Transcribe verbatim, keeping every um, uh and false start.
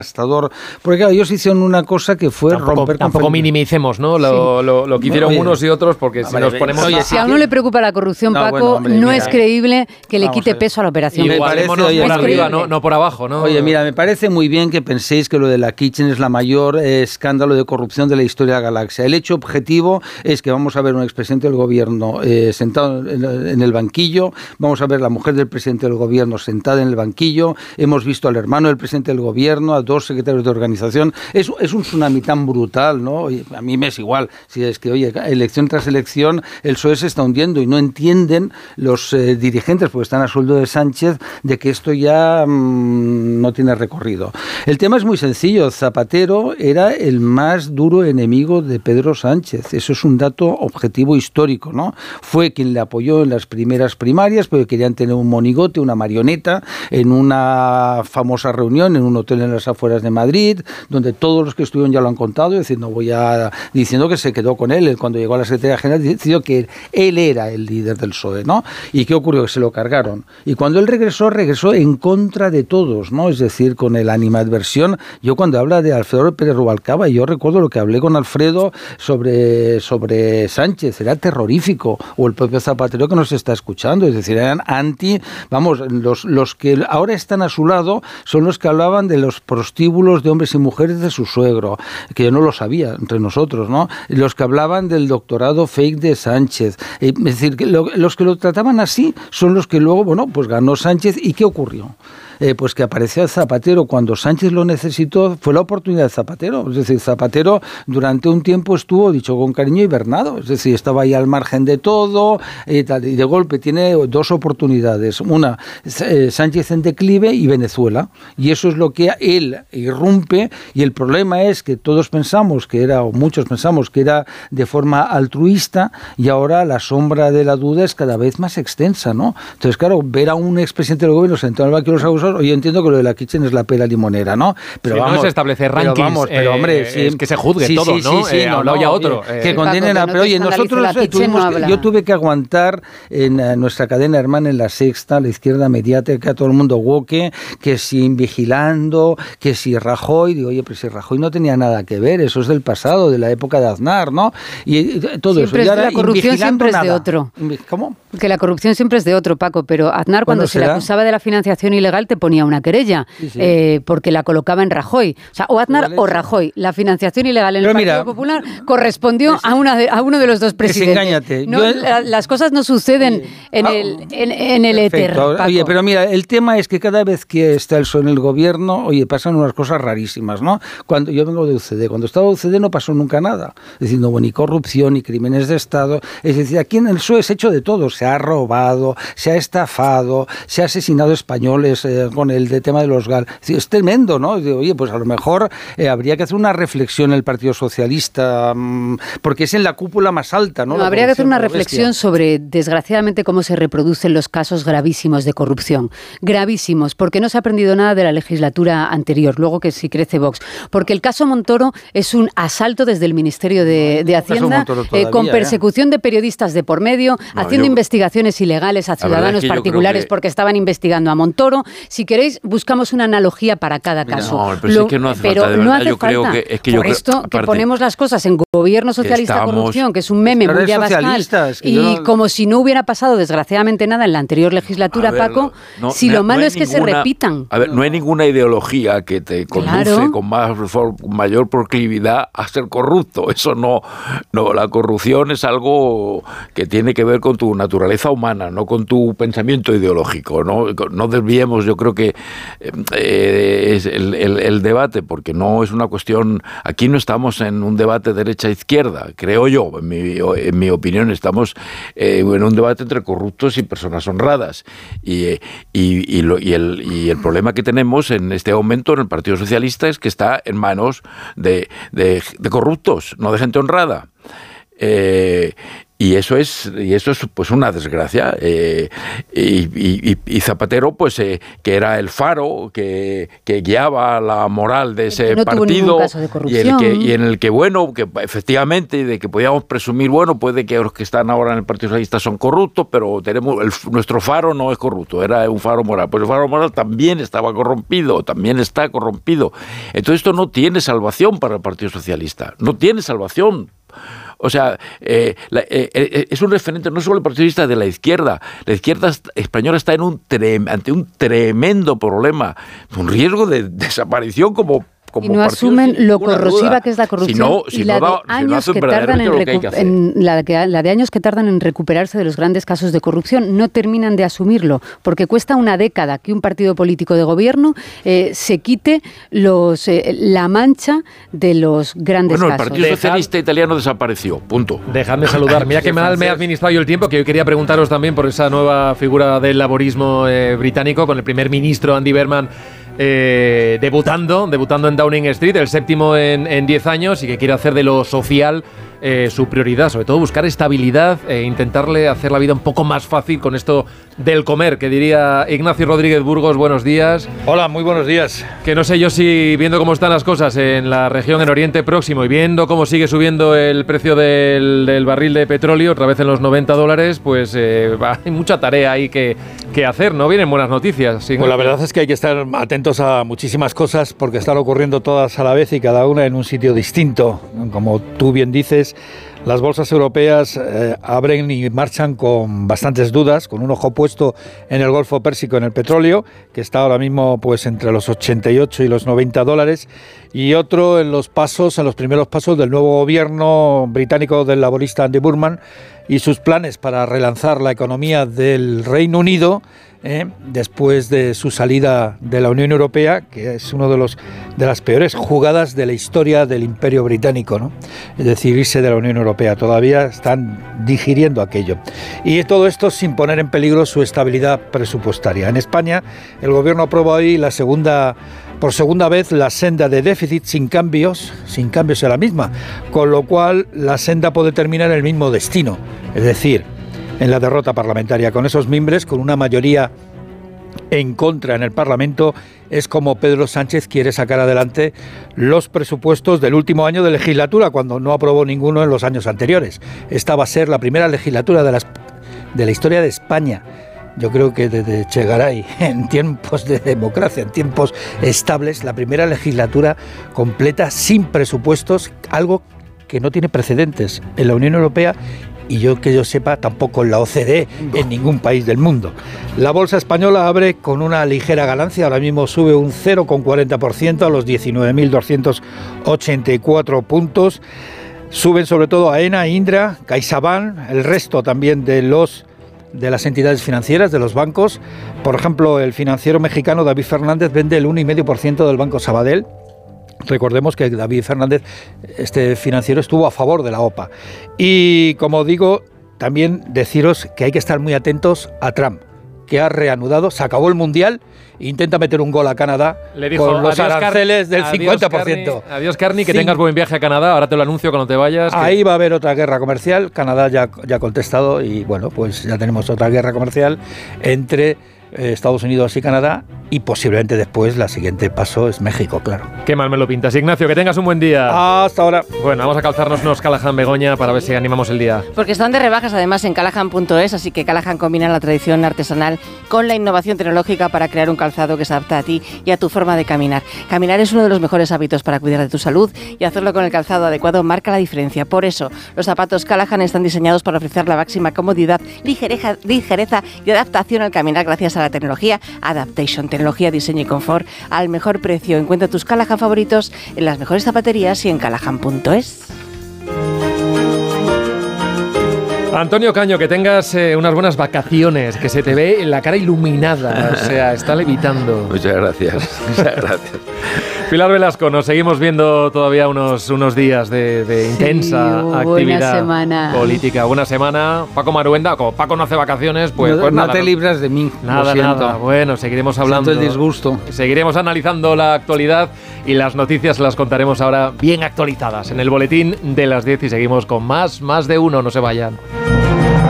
Porque claro, ellos hicieron una cosa que fue tampoco, romper... Tampoco con minimicemos, ¿no? Lo, sí. lo, lo que hicieron oye, unos y otros, porque si nos ponemos... Oye, si a uno le preocupa la corrupción, no, Paco, bueno, hombre, no mira, es creíble que le quite peso a la operación. Y me parece, oye, por arriba, no, no por abajo, ¿no? Oye, mira, me parece muy bien que penséis que lo de la Kitchen es la mayor eh, escándalo de corrupción de la historia de la galaxia. El hecho objetivo es que vamos a ver un expresidente del gobierno eh, sentado en, en el banquillo, vamos a ver la mujer del presidente del gobierno sentada en el banquillo, hemos visto al hermano del presidente del gobierno, a dos secretarios de organización. Es, es un tsunami tan brutal, ¿no? Oye, a mí me es igual. Si es que, oye, elección tras elección, el P S O E se está hundiendo y no entienden los eh, dirigentes, porque están a sueldo de Sánchez, de que esto ya mmm, no tiene recorrido. El tema es muy sencillo. Zapatero era el más duro enemigo de Pedro Sánchez. Eso es un dato objetivo histórico, ¿no? Fue quien le apoyó en las primeras primarias, porque querían tener un monigote, una marioneta, en una famosa reunión en un hotel en las afueras de Madrid, donde todos los que estuvieron ya lo han contado, es decir, no voy a diciendo que se quedó con él cuando llegó a la Secretaría General, decidió que él era el líder del P S O E, ¿no? ¿Y qué ocurrió? Que se lo cargaron. Y cuando él regresó, regresó en contra de todos, ¿no? Es decir, con el animadversión. Yo cuando habla de Alfredo Pérez Rubalcaba, yo recuerdo lo que hablé con Alfredo sobre, sobre Sánchez, era terrorífico, o el propio Zapatero que nos está escuchando, es decir, eran anti, vamos, los, los que ahora están a su lado son los que hablaban de los prostíbulos de hombres y mujeres de su suegro, que yo no lo sabía entre nosotros, ¿no? Los que hablaban del doctorado fake de Sánchez. Es decir, que lo, los que lo trataban así son los que luego, bueno, pues ganó Sánchez. ¿Y qué ocurrió? Eh, pues que apareció Zapatero cuando Sánchez lo necesitó, fue la oportunidad de Zapatero. Es decir, Zapatero durante un tiempo estuvo, dicho con cariño, hibernado. Es decir, estaba ahí al margen de todo y, tal, y de golpe tiene dos oportunidades. Una, eh, Sánchez en declive y Venezuela. Y eso es lo que él irrumpe, y el problema es que todos pensamos que era, o muchos pensamos que era de forma altruista, y ahora la sombra de la duda es cada vez más extensa, ¿no? Entonces, claro, ver a un expresidente del gobierno sentado en el banquillo de los acusados, yo entiendo que lo de la Kitchen es la pera limonera, ¿no? Pero sí, vamos, no es establecer rankings, pero, vamos, pero hombre, sí, es que se juzgue sí, todo, sí, ¿no? Sí, sí, eh, no, no, ya otro. Eh, que condenen a... Pero oye, nosotros eh, tuvimos, no yo tuve que aguantar en uh, nuestra cadena hermana, en La Sexta, la izquierda mediática, todo el mundo woke, que si vigilando, que si Rajoy, digo, oye, pero si Rajoy no tenía nada que ver, eso es del pasado, de la época de Aznar, ¿no? Y, y todo siempre eso. Es de la corrupción siempre es nada. de otro. ¿Cómo? Que la corrupción siempre es de otro, Paco, pero Aznar cuando se le acusaba de la financiación ilegal te ponía una querella, sí, sí. Eh, porque la colocaba en Rajoy. O sea, o Aznar o Rajoy. La financiación ilegal en pero el Partido mira, Popular correspondió es, a, una de, a uno de los dos presidentes. No, Yo, la, las cosas no suceden oye, en, ah, el, en, en el éter, Paco. Oye, pero mira, el tema es que cada vez que está el P S O E en el gobierno, oye, pasan unas cosas rarísimas, ¿no? Cuando yo vengo de U C D, cuando estaba U C D no pasó nunca nada. Es decir, no hubo ni corrupción, ni crímenes de Estado. Es decir, aquí en el P S O E se ha hecho de todo. Se ha robado, se ha estafado, se ha asesinado españoles eh, con el de tema de los gal. Es, es tremendo, ¿no? Oye, pues a lo mejor eh, habría que hacer una reflexión en el Partido Socialista, mmm, porque es en la cúpula más alta, ¿no? No, habría que hacer una reflexión sobre, desgraciadamente, cómo se reproducen los casos gravísimos de corrupción. Gravísimos, porque no se ha aprendido nada de la legislatura anterior, luego que sí crece Vox. Porque el caso Montoro es un asalto desde el Ministerio de, no, de Hacienda, todavía, eh, con persecución ¿eh? de periodistas de por medio, no, haciendo yo... investigaciones ilegales a ciudadanos particulares que... porque estaban investigando a Montoro. Si queréis, buscamos una analogía para cada Mira, caso. No, pero Lo, es que no hace pero falta, de verdad, no hace yo falta. creo que... Es que yo por creo, esto, aparte, que ponemos las cosas en gobierno socialista estamos, corrupción, que es un meme muy abascal, y no... como si no hubiera pasado, desgraciadamente, nada en la anterior legislatura, ver, Paco, no, si no, lo malo no es que ninguna, se repitan. A ver, no hay ninguna ideología que te conduce claro. con más con mayor proclividad a ser corrupto. Eso no, no, la corrupción es algo que tiene que ver con tu naturaleza humana, no con tu pensamiento ideológico. No, no desviemos, yo creo que eh, es el, el, el debate, porque no es una cuestión, aquí no estamos en un debate derecha-izquierda, creo yo, en mi, en mi opinión, estamos eh, en un debate entre corruptos y personas honradas. Y, y, y, lo, y, el, y el problema que tenemos en este momento en el Partido Socialista es que está en manos de, de, de corruptos, no de gente honrada. Eh, y eso es y eso es pues una desgracia. Eh, y, y, y Zapatero, pues eh, que era el faro que, que guiaba la moral de ese no partido caso de y, el que, y en el que, bueno, que efectivamente de que podíamos presumir, bueno, puede que los que están ahora en el Partido Socialista son corruptos, pero tenemos el, nuestro faro no es corrupto, era un faro moral. Pues el faro moral también estaba corrompido, también está corrompido. Entonces esto no tiene salvación para el Partido Socialista, no tiene salvación. O sea, eh, la, eh, eh, es un referente no solo el Partido Socialista de la izquierda. La izquierda española está en un tre- ante un tremendo problema, un riesgo de desaparición como Como y no asumen lo corrosiva duda. que es la corrupción si no, si y la, no da, de años si no que tardan en, recu- que en la, que, la de años que tardan en recuperarse de los grandes casos de corrupción. No terminan de asumirlo, porque cuesta una década que un partido político de gobierno eh, se quite los eh, la mancha de los grandes bueno, casos. Bueno, el Partido Socialista Italiano desapareció, punto. Dejadme saludar. Mira que mal me he administrado yo el tiempo, que hoy quería preguntaros también por esa nueva figura del laborismo eh, británico, con el primer ministro Andy Burnham Eh, debutando, debutando en Downing Street, el séptimo en diez años, y que quiere hacer de lo social eh, su prioridad, sobre todo buscar estabilidad e intentarle hacer la vida un poco más fácil con esto del comer, que diría Ignacio Rodríguez Burgos. Buenos días. Hola, muy buenos días. Que no sé yo si, viendo cómo están las cosas en la región, en Oriente Próximo, y viendo cómo sigue subiendo el precio del, del barril de petróleo, otra vez en los noventa dólares, pues eh, hay mucha tarea ahí que, que hacer, ¿no? Vienen buenas noticias. ¿Sí? Pues la verdad es que hay que estar atentos a muchísimas cosas, porque están ocurriendo todas a la vez y cada una en un sitio distinto. Como tú bien dices, las bolsas europeas eh, abren y marchan con bastantes dudas, con un ojo puesto en el Golfo Pérsico, en el petróleo, que está ahora mismo pues entre los ochenta y ocho y los noventa dólares, y otro en los pasos, en los primeros pasos del nuevo gobierno británico del laborista Andy Burnham y sus planes para relanzar la economía del Reino Unido, Eh, después de su salida de la Unión Europea, que es una de, los, de las peores jugadas de la historia del Imperio Británico, ¿no? Es decir, irse de la Unión Europea. Todavía están digiriendo aquello. Y todo esto sin poner en peligro su estabilidad presupuestaria. En España, el Gobierno aprueba hoy la segunda, por segunda vez la senda de déficit sin cambios, sin cambios en la misma, con lo cual la senda puede terminar el mismo destino, es decir, en la derrota parlamentaria. Con esos mimbres, con una mayoría en contra en el Parlamento, es como Pedro Sánchez quiere sacar adelante los presupuestos del último año de legislatura, cuando no aprobó ninguno en los años anteriores. Esta va a ser la primera legislatura de, las, de la historia de España, yo creo que desde Che Garay, en tiempos de democracia, en tiempos estables, la primera legislatura completa sin presupuestos, algo que no tiene precedentes en la Unión Europea y yo que yo sepa tampoco en la O C D E, en ningún país del mundo. La bolsa española abre con una ligera ganancia, ahora mismo sube un cero coma cuarenta por ciento a los diecinueve mil doscientos ochenta y cuatro puntos. Suben sobre todo Aena, Indra, CaixaBank, el resto también de los de las entidades financieras, de los bancos. Por ejemplo, el financiero mexicano David Fernández vende el uno coma cinco por ciento del Banco Sabadell. Recordemos que David Fernández, este financiero, estuvo a favor de la O P A. Y como digo, también deciros que hay que estar muy atentos a Trump, que ha reanudado, se acabó el Mundial, e intenta meter un gol a Canadá. Le dijo, con los aranceles del adiós, cincuenta por ciento. Carney, adiós, Carney, que sí. Tengas buen viaje a Canadá, ahora te lo anuncio cuando te vayas. Ahí que... va a haber otra guerra comercial, Canadá ya, ya ha contestado y bueno, pues ya tenemos otra guerra comercial entre Estados Unidos y Canadá, y posiblemente después la siguiente paso es México, claro. Qué mal me lo pintas, Ignacio, que tengas un buen día. Hasta ahora. Bueno, vamos a calzarnos unos Callahan Begoña para ver si animamos el día. Porque están de rebajas además en Callahan punto es, así que Callahan combina la tradición artesanal con la innovación tecnológica para crear un calzado que se adapta a ti y a tu forma de caminar. Caminar es uno de los mejores hábitos para cuidar de tu salud, y hacerlo con el calzado adecuado marca la diferencia. Por eso, los zapatos Callahan están diseñados para ofrecer la máxima comodidad, ligereza, ligereza y adaptación al caminar gracias a la tecnología Adaptation, tecnología, diseño y confort al mejor precio. Encuentra tus Callahan favoritos en las mejores zapaterías y en Callahan punto es. Antonio Caño, que tengas eh, unas buenas vacaciones, que se te ve la cara iluminada, o sea, está levitando. Muchas gracias, muchas gracias. Pilar Velasco, nos seguimos viendo todavía unos, unos días de, de intensa sí, actividad semana. política. Buena semana. Paco Maruenda, como Paco no hace vacaciones, pues, no, pues no nada. te no, libras de mí, nada, lo siento. Nada. Bueno, seguiremos hablando. Siento el disgusto. Seguiremos analizando la actualidad y las noticias las contaremos ahora bien actualizadas en el boletín de las diez, y seguimos con más, más de uno, no se vayan.